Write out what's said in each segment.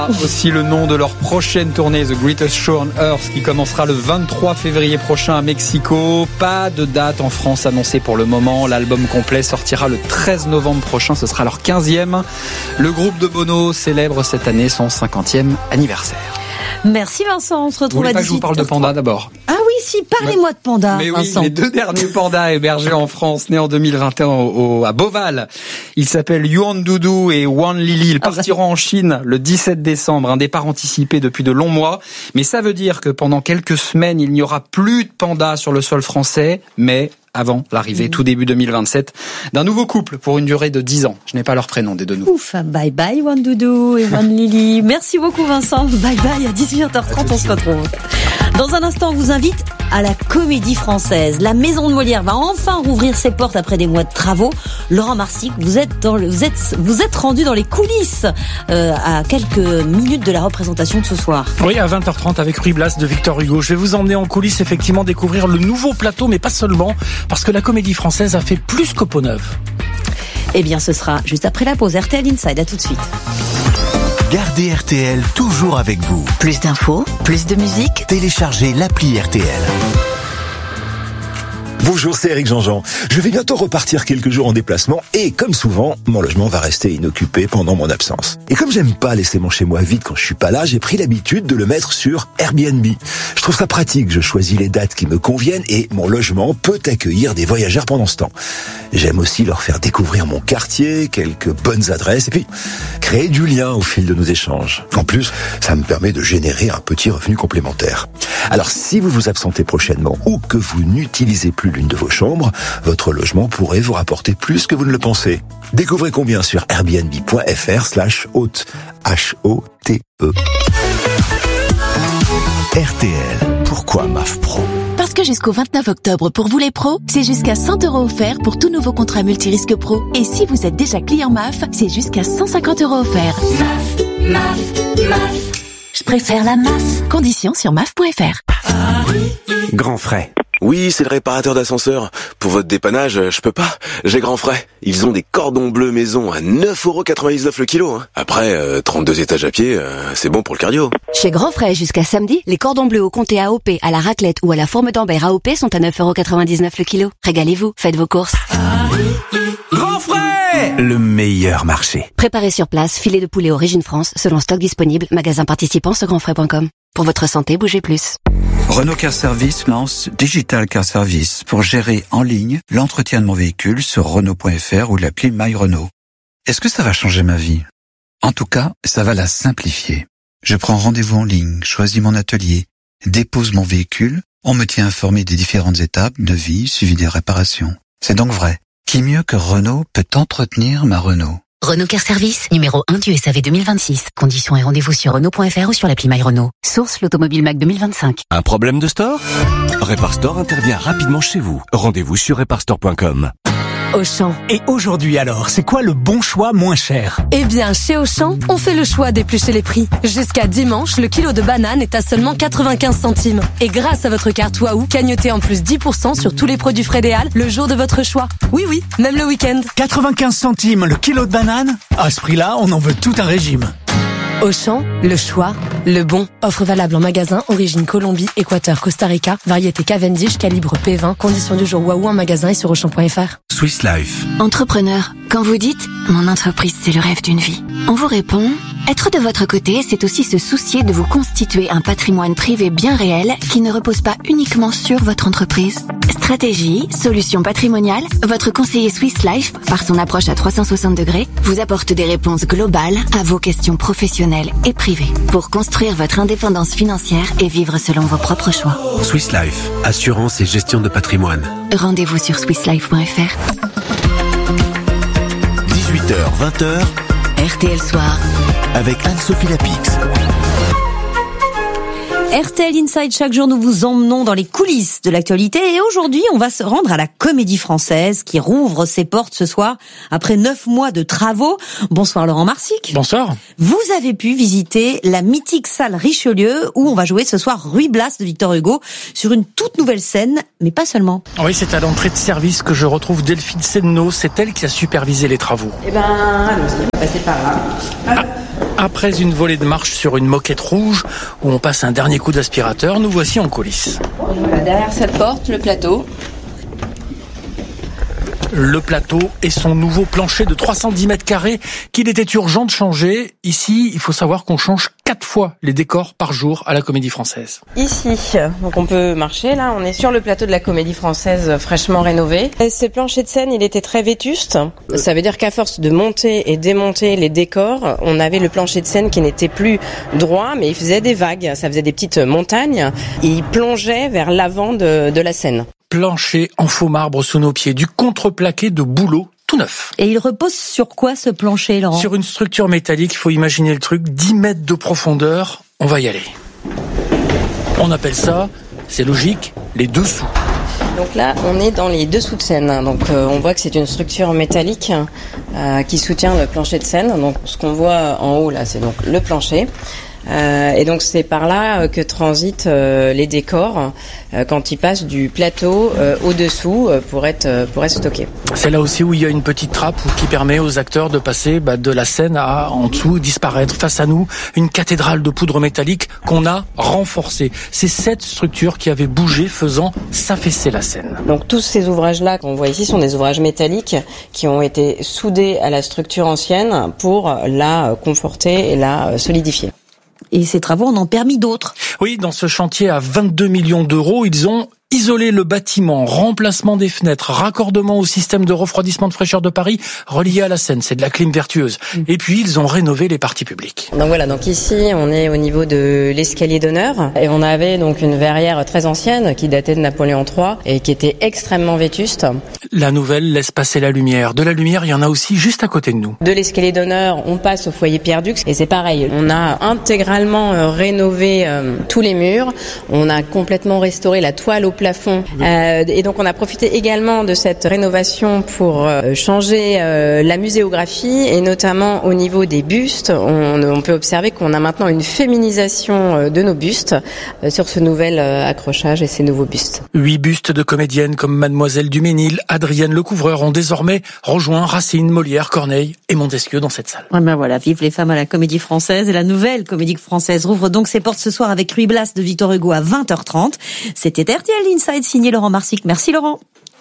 Aussi le nom de leur prochaine tournée, The Greatest Show on Earth, qui commencera le 23 février prochain à Mexico. Pas de date en France annoncée pour le moment. L'album complet sortira le 13 novembre prochain. Ce sera leur 15e. Le groupe de Bono célèbre cette année son 50e anniversaire. Merci Vincent, on se retrouve à 18h. Je vous parle de panda d'abord. Ah oui, si, parlez-moi de panda, Mais Vincent. oui, les 2 derniers pandas hébergés en France, nés en 2021 à Beauval. Ils s'appellent Yuan Doudou et Wan Lili. Ils partiront en Chine le 17 décembre. Un départ anticipé depuis de longs mois. Mais ça veut dire que pendant quelques semaines, il n'y aura plus de pandas sur le sol français. Mais avant l'arrivée, tout début 2027, d'un nouveau couple pour une durée de 10 ans. Je n'ai pas leur prénom des deux nouveaux. Ouf, bye bye Wan Doudou et Wan Lili. Merci beaucoup Vincent. Bye bye, à 18h30 on se retrouve. Dans un instant, on vous invite à la Comédie Française. La Maison de Molière va enfin rouvrir ses portes après des mois de travaux. Laurent Marsic, vous êtes rendu dans les coulisses à quelques minutes de la représentation de ce soir. Oui, à 20h30 avec Ruy Blas de Victor Hugo. Je vais vous emmener en coulisses, effectivement, découvrir le nouveau plateau, mais pas seulement, parce que la Comédie Française a fait plus que peau neuve. Eh bien, ce sera juste après la pause. RTL Inside, à tout de suite. Gardez RTL toujours avec vous. Plus d'infos, plus de musique. Téléchargez l'appli RTL. Bonjour, c'est Eric Jean-Jean. Je vais bientôt repartir quelques jours en déplacement et, comme souvent, mon logement va rester inoccupé pendant mon absence. Et comme j'aime pas laisser mon chez-moi vide quand je suis pas là, j'ai pris l'habitude de le mettre sur Airbnb. Je trouve ça pratique, je choisis les dates qui me conviennent et mon logement peut accueillir des voyageurs pendant ce temps. J'aime aussi leur faire découvrir mon quartier, quelques bonnes adresses et puis créer du lien au fil de nos échanges. En plus, ça me permet de générer un petit revenu complémentaire. Alors, si vous vous absentez prochainement ou que vous n'utilisez plus l'une de vos chambres, votre logement pourrait vous rapporter plus que vous ne le pensez. Découvrez combien sur airbnb.fr/hôte. H-O-T-E. RTL. Pourquoi MAF Pro ? Parce que jusqu'au 29 octobre, pour vous les pros, c'est jusqu'à 100 € offerts pour tout nouveau contrat multirisque pro. Et si vous êtes déjà client MAF, c'est jusqu'à 150 € offerts. MAF. Je préfère la MAF. Conditions sur maf.fr. Grand Frais. Oui, c'est le réparateur d'ascenseur. Pour votre dépannage, je peux pas. J'ai Grand Frais. Ils ont des cordons bleus maison à 9,99 € le kilo. Après, 32 étages à pied, c'est bon pour le cardio. Chez Grand Frais, jusqu'à samedi, les cordons bleus au comté AOP, à la raclette ou à la forme d'Ambert AOP sont à 9,99 € le kilo. Régalez-vous, faites vos courses. Grand Frais, le meilleur marché. Préparez sur place, filet de poulet Origine France, selon stock disponible, magasin participant sur grandfrais.com. Pour votre santé, bougez plus. Renault Car Service lance Digital Car Service pour gérer en ligne l'entretien de mon véhicule sur Renault.fr ou l'appli My Renault. Est-ce que ça va changer ma vie ? En tout cas, ça va la simplifier. Je prends rendez-vous en ligne, choisis mon atelier, dépose mon véhicule, on me tient informé des différentes étapes, devis, suivi des réparations. C'est donc vrai. Qui mieux que Renault peut entretenir ma Renault ? Renault Car Service, numéro 1 du SAV 2026. Conditions et rendez-vous sur Renault.fr ou sur l'appli My Renault. Source l'Automobile Mac 2025. Un problème de store ? Reparstore intervient rapidement chez vous. Rendez-vous sur reparstore.com. Auchan. Et aujourd'hui alors, c'est quoi le bon choix moins cher ? Eh bien, chez Auchan, on fait le choix d'éplucher les prix. Jusqu'à dimanche, le kilo de banane est à seulement 95 centimes. Et grâce à votre carte Waouh, cagnotez en plus 10% sur tous les produits Frédéal le jour de votre choix. Oui, même le week-end. 95 centimes le kilo de banane ? À ce prix-là, on en veut tout un régime. Auchan, le choix, le bon. Offre valable en magasin, origine Colombie, Équateur, Costa Rica, variété Cavendish, calibre P20, conditions du jour Waouh en magasin et sur Auchan.fr. Swiss Life. Entrepreneur, quand vous dites « Mon entreprise, c'est le rêve d'une vie », on vous répond « Être de votre côté, c'est aussi se soucier de vous constituer un patrimoine privé bien réel qui ne repose pas uniquement sur votre entreprise. » Stratégie, solutions patrimoniales, votre conseiller Swiss Life, par son approche à 360 degrés, vous apporte des réponses globales à vos questions professionnelles et privées pour construire votre indépendance financière et vivre selon vos propres choix. Swiss Life, assurance et gestion de patrimoine. Rendez-vous sur swisslife.fr. 18h, 20h, RTL Soir, avec Anne-Sophie Lapix. RTL Inside, chaque jour nous vous emmenons dans les coulisses de l'actualité et aujourd'hui on va se rendre à la Comédie Française qui rouvre ses portes ce soir après 9 mois de travaux. Bonsoir Laurent Marsic. Bonsoir. Vous avez pu visiter la mythique salle Richelieu où on va jouer ce soir Ruy Blas de Victor Hugo sur une toute nouvelle scène, mais pas seulement. Oui, c'est à l'entrée de service que je retrouve Delphine Sedno, c'est elle qui a supervisé les travaux. Eh ben, allons-y, on va passer par là. Après une volée de marche sur une moquette rouge où on passe un dernier coup d'aspirateur, nous voici en coulisses. Voilà, derrière cette porte, le plateau. Le plateau et son nouveau plancher de 310 mètres carrés qu'il était urgent de changer. Ici, il faut savoir qu'on change 4 fois les décors par jour à la Comédie Française. Ici, donc on peut marcher, là, on est sur le plateau de la Comédie Française fraîchement rénové. Et ce plancher de scène, il était très vétuste. Ça veut dire qu'à force de monter et démonter les décors, on avait le plancher de scène qui n'était plus droit, mais il faisait des vagues, ça faisait des petites montagnes. Et il plongeait vers l'avant de la scène. Plancher en faux marbre sous nos pieds, du contreplaqué de bouleau tout neuf. Et il repose sur quoi ce plancher, Laurent ? Sur une structure métallique, il faut imaginer le truc, 10 mètres de profondeur, on va y aller. On appelle ça, c'est logique, les dessous. Donc là, on est dans les dessous de scène. Donc on voit que c'est une structure métallique qui soutient le plancher de scène. Donc ce qu'on voit en haut là, c'est donc le plancher. Et donc c'est par là que transitent les décors quand ils passent du plateau au-dessous pour être stockés. C'est là aussi où il y a une petite trappe qui permet aux acteurs de passer de la scène à en dessous, disparaître. Face à nous, une cathédrale de poudre métallique qu'on a renforcée. C'est cette structure qui avait bougé, faisant s'affaisser la scène. Donc tous ces ouvrages-là qu'on voit ici sont des ouvrages métalliques qui ont été soudés à la structure ancienne pour la conforter et la solidifier. Et ces travaux en ont permis d'autres. Oui, dans ce chantier à 22 millions d'euros, ils ont isolé le bâtiment, remplacement des fenêtres, raccordement au système de refroidissement de fraîcheur de Paris relié à la Seine, c'est de la clim vertueuse. Et puis ils ont rénové les parties publiques. Donc voilà, donc ici on est au niveau de l'escalier d'honneur et on avait donc une verrière très ancienne qui datait de Napoléon III et qui était extrêmement vétuste. La nouvelle laisse passer la lumière. De la lumière, il y en a aussi juste à côté de nous. De l'escalier d'honneur, on passe au foyer Pierre Dux et c'est pareil. On a intégralement rénové tous les murs. On a complètement restauré la toile au plafond. Et donc on a profité également de cette rénovation pour changer la muséographie et notamment au niveau des bustes. On peut observer qu'on a maintenant une féminisation de nos bustes sur ce nouvel accrochage et ces nouveaux bustes. 8 bustes de comédiennes comme Mademoiselle Duménil, Adrienne Lecouvreur ont désormais rejoint Racine, Molière, Corneille et Montesquieu dans cette salle. Ouais, ben voilà, vive les femmes à la Comédie Française. Et la nouvelle Comédie Française rouvre donc ses portes ce soir avec Ruy Blas de Victor Hugo à 20h30. C'était RTL Inside signé Laurent Marsic. Merci Laurent.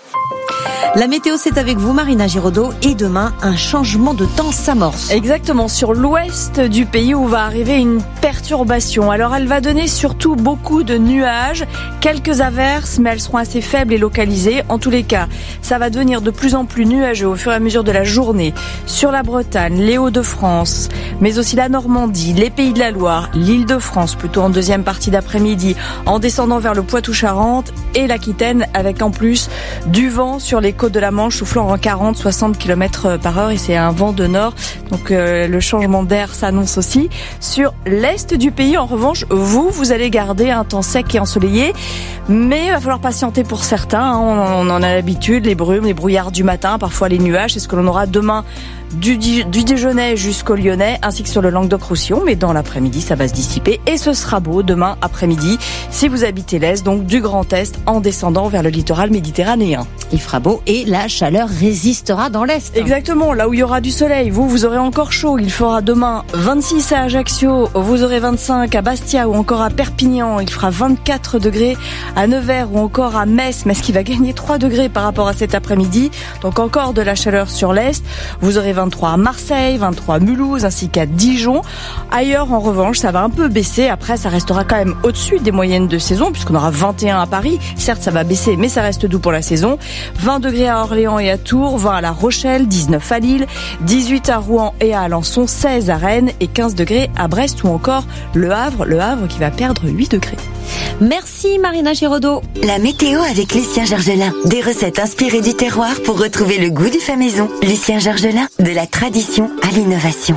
La météo, c'est avec vous, Marina Giraudot. Et demain, un changement de temps s'amorce. Exactement, sur l'ouest du pays où va arriver une perturbation. Alors, elle va donner surtout beaucoup de nuages, quelques averses, mais elles seront assez faibles et localisées. En tous les cas, ça va devenir de plus en plus nuageux au fur et à mesure de la journée. Sur la Bretagne, les Hauts-de-France, mais aussi la Normandie, les Pays de la Loire, l'Île-de-France, plutôt en deuxième partie d'après-midi, en descendant vers le Poitou-Charentes et l'Aquitaine, avec en plus du vent sur les côtes de la Manche soufflant en 40-60 km/h et c'est un vent de nord. Donc le changement d'air s'annonce aussi. Sur l'est du pays, en revanche, vous allez garder un temps sec et ensoleillé, mais il va falloir patienter pour certains. On en a l'habitude, les brumes, les brouillards du matin, parfois les nuages. C'est ce que l'on aura demain du Dijonais jusqu'au Lyonnais, ainsi que sur le Languedoc-Roussillon. Mais dans l'après-midi, ça va se dissiper et ce sera beau demain après-midi si vous habitez l'Est, donc du Grand Est en descendant vers le littoral méditerranéen. Il fera beau et la chaleur résistera dans l'Est. Exactement, là où il y aura du soleil, vous aurez encore chaud. Il fera demain 26 à Ajaccio, vous aurez 25 à Bastia ou encore à Perpignan. Il fera 24 degrés à Nevers ou encore à Metz qui va gagner 3 degrés par rapport à cet après-midi. Donc encore de la chaleur sur l'Est. Vous aurez 23 à Marseille, 23 à Mulhouse ainsi qu'à Dijon. Ailleurs, en revanche, ça va un peu baisser. Après, ça restera quand même au-dessus des moyennes de saison puisqu'on aura 21 à Paris. Certes, ça va baisser, mais ça reste doux pour la saison. 20 degrés à Orléans et à Tours, 20 à La Rochelle, 19 à Lille, 18 à Rouen et à Alençon, 16 à Rennes et 15 degrés à Brest ou encore Le Havre qui va perdre 8 degrés. Merci Marina Giraudot. La météo avec Lucien Georgelin. Des recettes inspirées du terroir pour retrouver le goût du fait maison. Lucien Georgelin, de la tradition à l'innovation.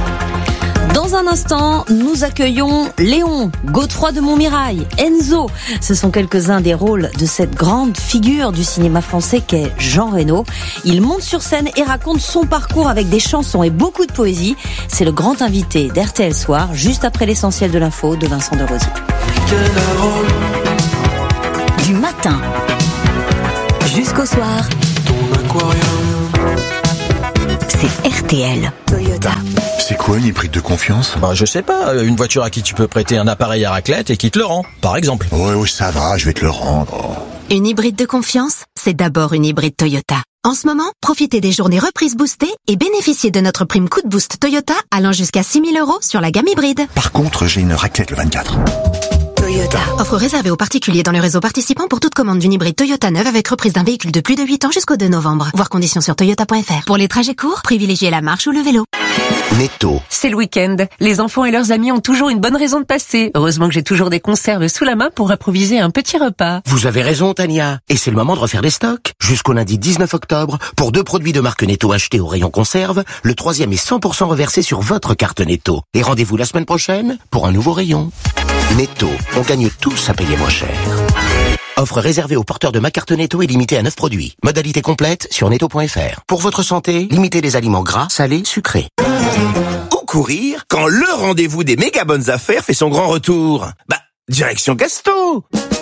Dans un instant, nous accueillons Léon, Godefroy de Montmirail, Enzo. Ce sont quelques-uns des rôles de cette grande figure du cinéma français qu'est Jean Reno. Il monte sur scène et raconte son parcours avec des chansons et beaucoup de poésie. C'est le grand invité d'RTL Soir, juste après l'essentiel de l'info de Vincent Desrosiers. Du matin jusqu'au soir. C'est c'est RTL. Toyota. C'est quoi une hybride de confiance? Je sais pas, une voiture à qui tu peux prêter un appareil à raclette et qui te le rend, par exemple. Ouais, ça va, je vais te le rendre. Une hybride de confiance, c'est d'abord une hybride Toyota. En ce moment, profitez des journées reprises boostées et bénéficiez de notre prime coup de boost Toyota allant jusqu'à 6 000 € sur la gamme hybride. Par contre, j'ai une raclette le 24. Toyota. Offre réservée aux particuliers dans le réseau participant pour toute commande d'une hybride Toyota neuve avec reprise d'un véhicule de plus de 8 ans jusqu'au 2 novembre. Voir conditions sur toyota.fr. Pour les trajets courts, privilégiez la marche ou le vélo. Netto. C'est le week-end. Les enfants et leurs amis ont toujours une bonne raison de passer. Heureusement que j'ai toujours des conserves sous la main pour improviser un petit repas. Vous avez raison, Tania. Et c'est le moment de refaire les stocks. Jusqu'au lundi 19 octobre, pour 2 produits de marque Netto achetés au rayon conserve, le 3e est 100% reversé sur votre carte Netto. Et rendez-vous la semaine prochaine pour un nouveau rayon. Netto, on gagne tous à payer moins cher. Offre réservée aux porteurs de ma carte Netto et limitée à 9 produits. Modalité complète sur netto.fr. Pour votre santé, limitez les aliments gras, salés, sucrés. Où courir quand le rendez-vous des méga bonnes affaires fait son grand retour? Direction Casto!